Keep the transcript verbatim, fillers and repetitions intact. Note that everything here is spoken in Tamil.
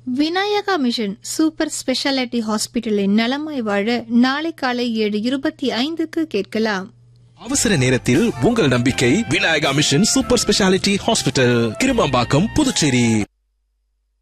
விநாயகா மிஷன் சூப்பர் ஸ்பெஷாலிட்டி ஹாஸ்பிட்டலின் நலமாய் வாழ நாளை காலை ஏழு இருபத்தி ஐந்துக்கு கேட்கலாம். அவசர நேரத்தில் உங்கள் நம்பிக்கை Vinayaka mission super speciality hospital, Kirumampakkam, Puducherry.